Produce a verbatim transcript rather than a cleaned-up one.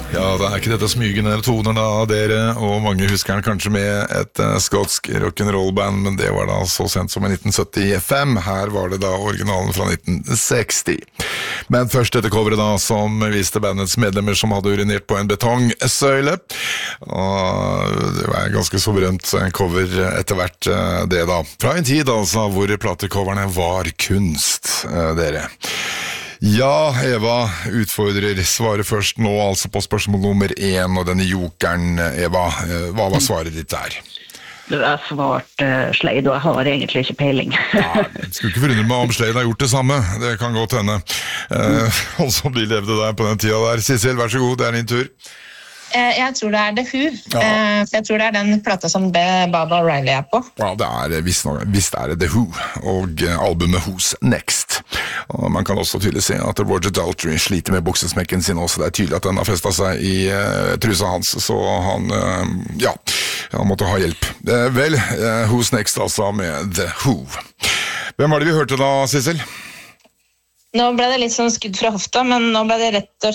Ja, det er ikke dette smygende toner da, dere, og mange husker den kanskje med et uh, skotsk rock'n'roll-band, men det var da så sent som i nitten syttifem. Her var det da originalen fra nitten seksti. Men først dette coveret da, som viste bandets medlemmer som hadde urinert på en betongsøyle. Og det var ganske så berømt cover etter hvert uh, det da. Fra en tid altså, hvor platecoverne var kunst, uh, dere. Ja, Eva utfordrer, svarer først nå altså på spørsmål nummer én, og denne jokeren, Eva, hva var svaret ditt der? Du har svart uh, Slade, og jeg har egentlig ikke peiling. Ja, jeg skulle ikke forundre meg om Slade har gjort det samme, det kan godt hende. Uh, og som de levde der på den tida der. Sissel, vær så god, det er din tur. Jeg tror det er The Who, ja. For jeg tror det er den plata som Baba O'Reilly er på. Ja, det er visst, visst er det The Who, og albumet Who's Next. Og man kan også tydelig se at Roger Daltrey sliter med buksesmekken sin også, det er tydelig at den har festet seg i uh, trusa hans, så han, uh, ja, han måtte ha hjelp. Uh, vel, uh, Who's Next altså med The Who. Hvem var det vi hørte da, Sissel? Nå ble det litt sånn skudd fra hofta, men nå ble det rett og